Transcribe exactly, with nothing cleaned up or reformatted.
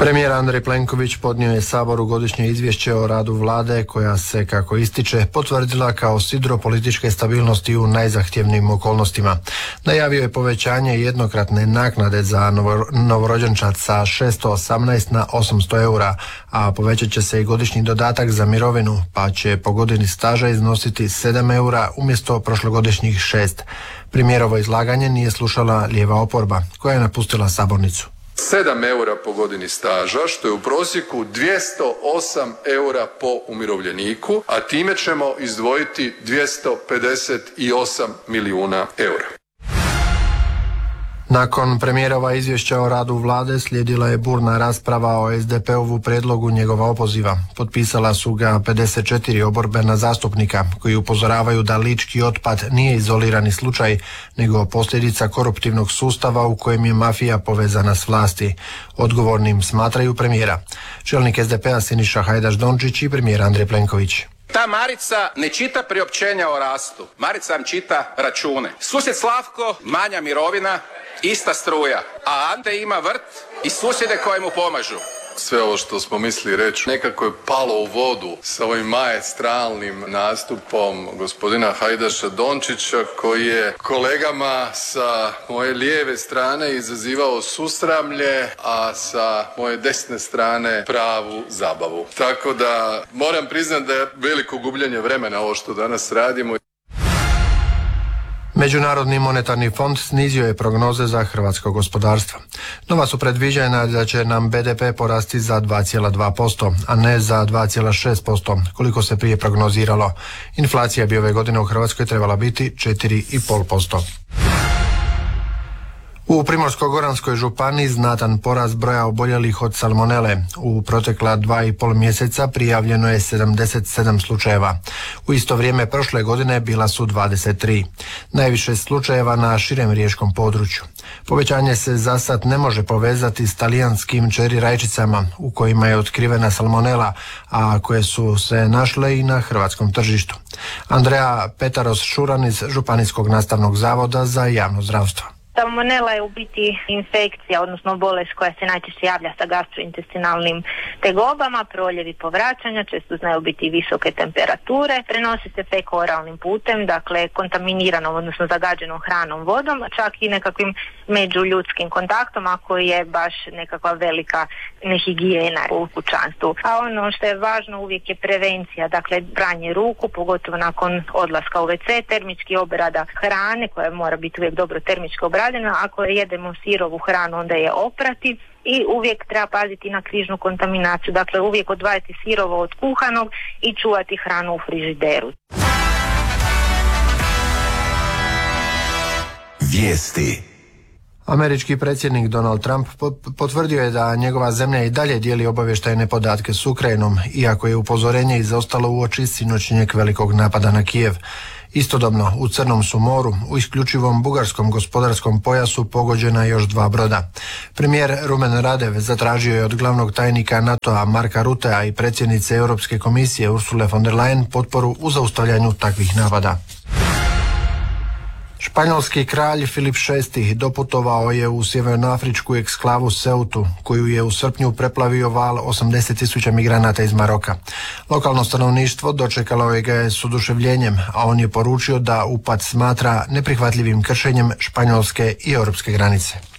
Premijer Andrej Plenković podnio je Saboru godišnje izvješće o radu vlade koja se, kako ističe, potvrdila kao sidro političke stabilnosti u najzahtjevnijim okolnostima. Najavio je povećanje jednokratne naknade za novorođenčad sa šesto osamnaest na osamsto eura, a povećat će se i godišnji dodatak za mirovinu, pa će po godini staža iznositi sedam eura umjesto prošlogodišnjih šest. Premijerovo izlaganje nije slušala lijeva oporba, koja je napustila sabornicu. sedam eura po godini staža, što je u prosjeku dvjesto osam eura po umirovljeniku, a time ćemo izdvojiti dvjesto pedeset osam milijuna eura. Nakon premijerova izvješća o radu vlade slijedila je burna rasprava o es de pe ovu prijedlogu njegova opoziva. Potpisala su ga pedeset četiri oporbena zastupnika koji upozoravaju da lički otpad nije izolirani slučaj, nego posljedica koruptivnog sustava u kojem je mafija povezana s vlasti. Odgovornim smatraju premijera. Čelnik es de pe a Siniša Hajdaš Dončić i premijer Andrej Plenković. Ta Marica ne čita priopćenja o rastu, Marica vam čita račune. Susjed Slavko, manja mirovina, ista struja, a Ante ima vrt i susjede koji mu pomažu. Sve ovo što smo mislili reći nekako je palo u vodu sa ovim maestralnim nastupom gospodina Hajdaša Dončića, koji je kolegama sa moje lijeve strane izazivao susramlje, a sa moje desne strane pravu zabavu. Tako da moram priznati da je veliko gubljenje vremena ovo što danas radimo. Međunarodni monetarni fond snizio je prognoze za hrvatsko gospodarstvo. Nova su predviđena da će nam be de pe porasti za dva zarez dva posto, a ne za dva zarez šest posto, koliko se prije prognoziralo. Inflacija bi ove godine u Hrvatskoj trebala biti četiri zarez pet posto. U Primorsko-goranskoj županiji znatan porast broja oboljelih od salmonele. U protekla dva i pol mjeseca prijavljeno je sedamdeset sedam slučajeva. U isto vrijeme prošle godine bila su dvadeset tri. Najviše slučajeva na širem riječkom području. Povećanje se za sad ne može povezati s talijanskim čeri rajčicama u kojima je otkrivena salmonela, a koje su se našle i na hrvatskom tržištu. Andreja Petaros-Šuran iz Županijskog nastavnog zavoda za javno zdravstvo. Salmonela je u biti infekcija, odnosno bolest koja se najčešće javlja sa gastrointestinalnim tegobama, proljevi povraćanja, često znaju biti visoke temperature, prenosi se feko-oralnim putem, dakle kontaminiranom, odnosno zagađenom hranom, vodom, čak i nekakvim međuljudskim kontaktom ako je baš nekakva velika nehigijena u kućanstvu. A ono što je važno uvijek je prevencija, dakle pranje ruku, pogotovo nakon odlaska u ve ce, termički obrada hrane koja mora biti uvijek dobro termički obradena. Ako jedemo sirovu hranu, onda je oprati i uvijek treba paziti na križnu kontaminaciju. Dakle, uvijek odvajati sirovo od kuhanog i čuvati hranu u frižideru. Vijesti. Američki predsjednik Donald Trump potvrdio je da njegova zemlja i dalje dijeli obavještajne podatke s Ukrajinom, iako je upozorenje izostalo uoči sinoćnjeg velikog napada na Kijev. Istodobno, u Crnom su moru, u isključivom bugarskom gospodarskom pojasu pogođena još dva broda. Premijer Rumen Radev zatražio je od glavnog tajnika NATO-a Marka Rutea i predsjednice Europske komisije Ursule von der Leyen potporu u zaustavljanju takvih napada. Španjolski kralj Filip šesti doputovao je u sjevernoafričku eksklavu Ceutu, koju je u srpnju preplavio val osamdeset tisuća migranata iz Maroka. Lokalno stanovništvo dočekalo je ga je s oduševljenjem, a on je poručio da upad smatra neprihvatljivim kršenjem španjolske i europske granice.